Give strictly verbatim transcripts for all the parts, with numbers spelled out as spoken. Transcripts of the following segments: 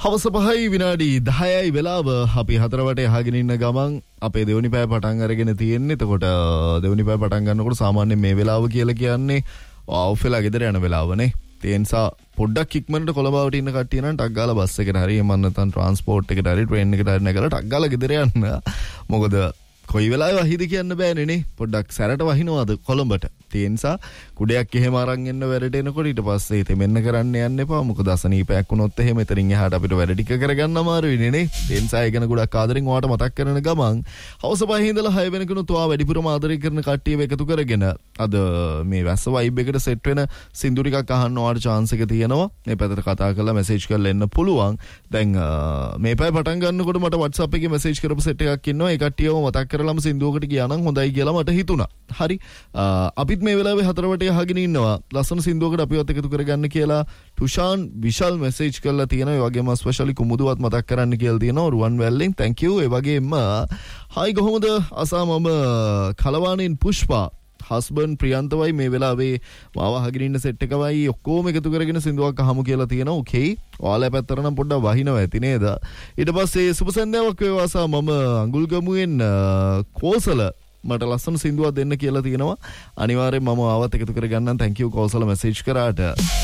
හවස පහයි විනාඩි දහයයි වෙලාව අපි හතර වටේ අහගෙන ඉන්න ගමන් අපේ දෙවනි පැය පටන් අරගෙන තියෙන්නේ. එතකොට දෙවනි පැය පටන් ගන්නකොට සාමාන්‍යයෙන් මේ වෙලාව කියලා කියන්නේ ඔෆ් වෙලා ගෙදර යන වෙලාවනේ. ඒ නිසා පොඩ්ඩක් ඉක්මනට කොළඹවට ඉන්න කට්ටිය නම් ටක් ගාලා බස් එකට හරි එමන් නැත්නම් ට්‍රාන්ස්පෝර්ට් එකට හරි ට්‍රේන් එකට හරි නැගලා ටක් ගාලා ගෙදර යන්න. මොකද කොයි වෙලාවෙ වහිද කියන්න බෑනේ නේ. පොඩ්ඩක් සැරට වහිනවද කොළඹට. ඒ නිසා කුඩයක් එහෙම අරන් එන්න වැඩට එනකොට ඊට පස්සේ තෙමෙන්න කරන්න යන්න එපා. මොකද අසනීපයක් වුණොත් එහෙම එතනින් එහාට අපිට වැඩ ටික කරගන්න අමාරු වෙන්නේ නේ. ඒ නිසා ඒ ගැන ගොඩක් ආදරෙන් ඔයාලට මතක් කරන ගමන් හවස පහේ ඉඳලා හය වෙනකන් ඔයා වැඩිපුරම ආදරය කරන කට්ටියව එකතු කරගෙන අද මේ වැස්ස වයිබ් එකට සෙට් වෙන සින්දු ටිකක් අහන්න ඔයාලට chance එක තියෙනවා. මේ පැත්තට කතා කරලා මැසේජ් කරලා එන්න පුළුවන්. දැන් මේ පැය පටන් ගන්නකොට මට WhatsApp එකේ මැසේජ් කරපු සෙට් එකක් ඉන්නවා. ඒ කට්ටියව මතක් කරලාම සින්දුවකට ගියා නම් හොඳයි කියලා මට හිතුණා. හරි. අපිත් මේ වෙලාවේ හතර වටේ අහගෙන ඉන්නවා. ලස්සන සින්දුවකට අපිවත් එකතු කරගන්න කියලා තුෂාන් විශාල් මැසේජ් කරලා තියෙනවා. ඒ වගේම ස්පෙෂලි කුමුදුවත් මතක් කරන්න කියලා තියෙනවා. රුවන්වැල්ලෙන් thank you. ඒ වගේම හයි කොහොමද අසමම කලවාණින් පුෂ්පා හස්බන්ඩ් ප්‍රියන්තවයි මේ වෙලාවේ මාව අහගෙන ඉන්න සෙට් එකවයි ඔක්කොම එකතු කරගෙන සින්දුවක් අහමු කියලා තියෙනවා. ඕකේ. ඔයාලා පැත්තට නම් පොඩ්ඩක් වහිනවා ඇති නේද? ඊට පස්සේ සුබ සන්ධ්‍යාවක් වේවා සහ මම අඟුල්ගමුවෙන් කෝසල මට ලස්සන සින්දුවක් දෙන්න කියලා තියෙනවා. අනිවාර්යෙන් මම ආවත් එකතු කරගන්නම්. thank you කෝසල මැසේජ් කරාට.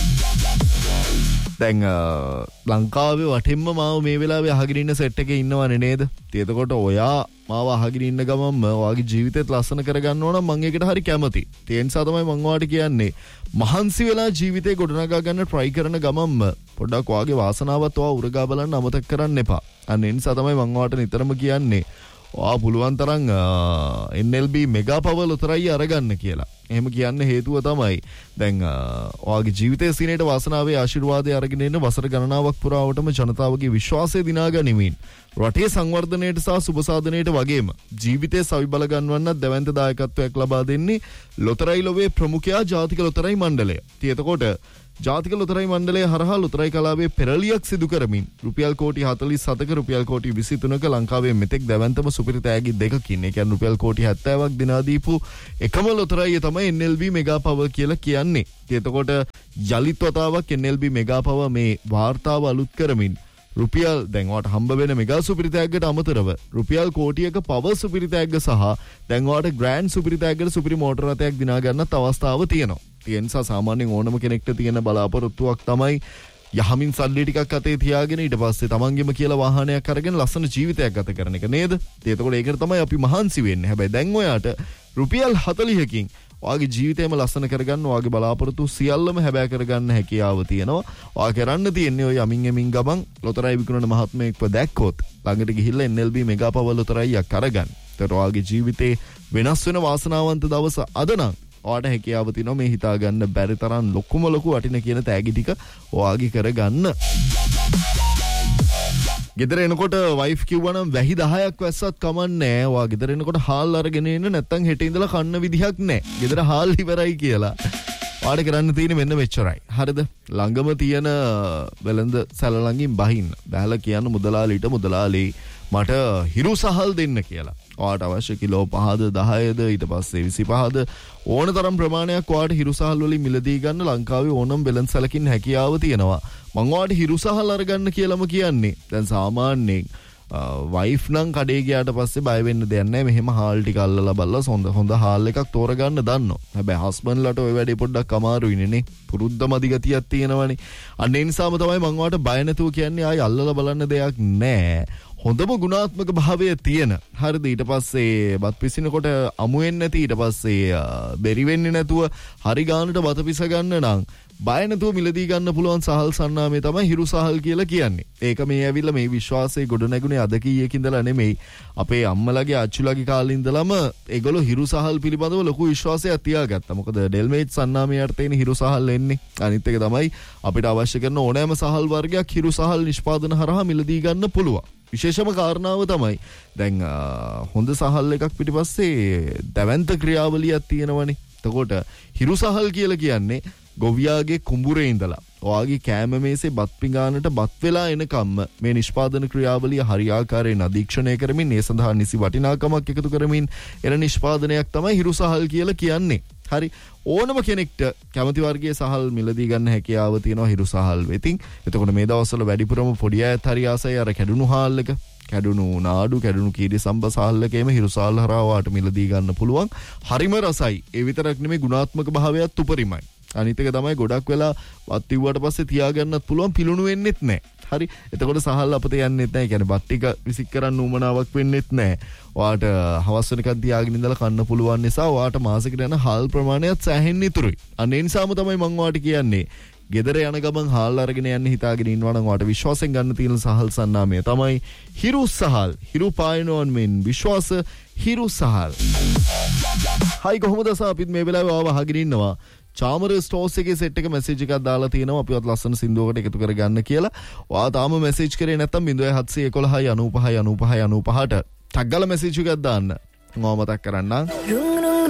දැන් ලංකාවේ වටින්ම මාව මේ වෙලාවේ අහගෙන ඉන්න සෙට් එකේ ඉන්නවනේ නේද? එතකොට ඔයා මාව අහගෙන ඉන්න ගමන්ම ඔයාගේ ජීවිතේත් ලස්සන කරගන්න ඕන නම් මම ඒකට හරි කැමතියි. ඒ නිසා තමයි මම ඔයාලට කියන්නේ මහන්සි වෙලා ජීවිතේ ගොඩනගා ගන්න try කරන ගමන්ම පොඩ්ඩක් ඔයාගේ වාසනාවත් ඔයා උරගා බලන්න අමතක කරන්න එපා. අන්න ඒ නිසා තමයි මම ඔයාලට නිතරම කියන්නේ ඔයා පුළුවන් තරම් N L B mega power ලොතරැයි අරගන්න කියලා. එහෙම කියන්න හේතුව තමයි දැන් ඔයාගේ ජීවිතයේ සිනේට වාසනාවේ ආශිර්වාදය අරගෙන ඉන්න වසර ගණනාවක් පුරාවටම ජනතාවගේ විශ්වාසය දිනා ගනිමින් රටේ සංවර්ධනයට සහ සුබ සාධනයට වගේම ජීවිතයේ සවි බල ගන්නවන්නත් දැවැන්ත දායකත්වයක් ලබා දෙන්නේ ලොතරැයි ලොවේ ප්‍රමුඛයා ජාතික ලොතරැයි මණ්ඩලය. ඉතින් එතකොට ජාතික ලොතරැයි මණ්ඩලය හරහා ලොතරැයි කලාවේ පෙරලියක් සිදු කරමින් රුපියල් කෝටි හතළිස් හතක රුපියල් කෝටි විසි තුනක ලංකාවේ මෙතෙක් දැවැන්තම සුපිරි තෑගි දෙකකින් ඒ කියන්නේ රුපියල් කෝටි හැත්තෑවක් දිනා දීපු එකම ලොතරැයිය තමයි N L B mega power කියලා කියන්නේ. එතකොට යලිත් වතාවක් N L B mega power මේ වාර්තාව අලුත් කරමින් රුපියල් දැන් ඔයාලට හම්බ වෙන මෙගා සුපිරි තෑග්ගට අමතරව රුපියල් කෝටියක පවර් සුපිරි තෑග්ග සහ දැන් ඔයාලට ග්‍රෑන්ඩ් සුපිරි තෑග්ගට සුපිරි මෝටර රථයක් දිනා ගන්නත් අවස්ථාව තියෙනවා. ඒ නිසා සාමාන්‍යයෙන් ඕනම කෙනෙක්ට තියෙන බලාපොරොත්තුවක් තමයි යහමින් සල්ලි ටිකක් අතේ තියාගෙන ඊට පස්සේ තමන්ගෙම කියලා වාහනයක් අරගෙන ලස්සන ජීවිතයක් ගත කරන එක නේද? එතකොට ඒකට තමයි අපි මහන්සි වෙන්නේ. හැබැයි දැන් ඔයාට රුපියල් හතළිහකින් ඔයාගේ ජීවිතේම ලස්සන කරගන්න ඔයාගේ බලාපොරොත්තු සියල්ලම හැබෑ කරගන්න හැකියාව තියෙනවා. ඔයා කරන්න තියෙන්නේ ඔය යමින් යමින් ගමන් ලොතරැයි විකුණන මහත්මයෙක්ව දැක්කොත් ළඟට ගිහිල්ලා N L B mega power ලොතරැයියක් අරගන්න. ඒතර ඔයාගේ ජීවිතේ වෙනස් වෙන වාසනාවන්ත දවස අද නම් ඔයාට හැකියාව තියෙනවා මේ හිතා ගන්න බැරි තරම් ලොකුම ලොකු වටින කියන තෑගි ටික ඔයාගේ කරගන්න. ගෙදර එනකොට වයිෆ් කිව්වනම් වැහි දහයක් වැස්සත් කමන්නේ. ඔයා ගෙදර එනකොට හාල් අරගෙන එන්න නැත්තම් හෙට ඉඳලා කන්න විදිහක් නැහැ. ගෙදර හාල් ඉවරයි කියලා. ඔයාට කරන්න තියෙන්නේ මෙන්න මෙච්චරයි. හරිද? ළඟම තියෙන වෙළඳ සැල ළඟින් බහින්න. බැලලා කියන්න මුදලාලිට මුදලාලි මට හිරු සහල් දෙන්න කියලා. ඔයාට අවශ්‍ය කිලෝ පහද දහයද ඊට පස්සේ විසි පහද ඕන තරම් ප්‍රමාණයක් ඔයාට හිරු සහල් වලින් මිලදී ගන්න ලංකාවේ ඕනම වෙළඳ සැලකින් හැකියාව තියෙනවා. මම ඔයාට හිරු සහල් අරගන්න කියලාම කියන්නේ. දැන් සාමාන්‍යයෙන් වයිෆ් නම් කඩේ ගියාට පස්සේ බය වෙන්න දෙයක් නැහැ. මෙහෙම හාල් ටික අල්ලලා බලලා හොඳ හොඳ හාල් එකක් තෝරගන්න දන්නවා. හැබැයි හස්බන්ඩ්ලාට ওই වැඩේ පොඩ්ඩක් අමාරුයිනේ නේ. පුරුද්ද මදි ගතියක් තියෙනවනේ. අන්න ඒ නිසාම තමයි මම ඔයාට බය නැතුව කියන්නේ ආයි අල්ලලා බලන්න දෙයක් නැහැ. හොඳම ගුණාත්මක භාවය තියෙන. හරිද? ඊට පස්සේ බත් පිසිනකොට අමු වෙන්නේ නැති ඊට පස්සේ බෙරි වෙන්නේ නැතුව හරි ගානට බත පිස ගන්න නම් බය නැතුව මිලදී ගන්න පුළුවන් සහල් සන්නාමේ තමයි හිරු සහල් කියලා කියන්නේ. ඒක මේ ඇවිල්ලා මේ විශ්වාසයේ ගොඩ නැගුණේ අද කීයක ඉඳලා නෙමෙයි. අපේ අම්මලාගේ අච්චුලාගේ කාලේ ඉඳලම ඒගොල්ලෝ හිරු සහල් පිළිබඳව ලොකු විශ්වාසයක් තියාගත්තා. මොකද ඩෙල්මේට් සන්නාමේ යටතේනේ හිරු සහල් එන්නේ. අනිත් එක තමයි අපිට අවශ්‍ය කරන ඕනෑම සහල් වර්ගයක් හිරු සහල් නිෂ්පාදන හරහා මිලදී ගන්න පුළුවන්. විශේෂම කාරණාව තමයි දැන් හොඳ සහල් එකක් පිටිපස්සේ දැවැන්ත ක්‍රියාවලියක් තියෙනවනේ. එතකොට හිරු සහල් කියලා කියන්නේ ගොවියාගේ කුඹුරේ ඉඳලා ඔයාගේ කෑම මේසේ බත් පිඟානට බත් වෙලා එනකම්ම මේ නිෂ්පාදන ක්‍රියාවලිය හරියාකාරයෙන් අධීක්ෂණය කරමින් ඒ සඳහා නිසි වටිනාකමක් එකතු කරමින් එන නිෂ්පාදනයක් තමයි හිරු සහල් කියලා කියන්නේ. හරි. ඕනම කෙනෙක්ට කැමති වර්ගයේ සහල් මිලදී ගන්න හැකියාව තියෙනවා හිරු සහල් වෙතින්. එතකොට මේ දවස්වල වැඩිපුරම පොඩි අයත් හරි ආසයි අර කැඩුණු හාල් එක, කැඩුණු නාඩු, කැඩුණු කීරි සම්බ සහල් එකේම හිරු සහල් හරහා වාට මිලදී ගන්න පුළුවන්. හරිම රසයි. ඒ විතරක් නෙමෙයි ගුණාත්මක භාවයත් උපරිමයි. අනිත් එක තමයි ගොඩක් වෙලා වත් ඉව්වට පස්සේ තියාගන්නත් පුළුවන්, පිලුණු වෙන්නෙත් නැහැ. හරි. එතකොට සහල් අපතේ යන්නෙත් නැහැ. කියන්නේ බත් ටික විසික් කරන්න උවමනාවක් වෙන්නෙත් නැහැ. ඔයාට හවස් වෙනකන් තියාගෙන ඉඳලා කන්න පුළුවන් නිසා ඔයාට මාසෙකට යන හාල් ප්‍රමාණයත් සෑහෙන්න ඉතුරුයි. අන්න ඒ නිසාම තමයි මම ඔයාට කියන්නේ ගෙදර යන ගමන් හාල් අරගෙන යන්න හිතාගෙන ඉන්නවා නම් ඔයාට විශ්වාසයෙන් ගන්න තියෙන සහල් සන්නාමය තමයි හිරු සහල්. හිරු පායනෝන් මෙන් විශ්වාස හිරු සහල්. හයි කොහොමද අපිත් මේ වෙලාවේ ආව අහගෙන ඉන්නවා. චාමර ස්ටෝර්ස් එකේ සෙට් එක මැසේජ් එකක් දාලා තියෙනවා අපිවත් ලස්සන සින්දුවකට එකතු කරගන්න කියලා. ඔයා තාම මැසේජ් කරේ නැත්නම් zero seven one one one nine nine nine nine ට ටග් ගාලා මැසේජ් එකක් දාන්න. මම මතක් කරන්නම්.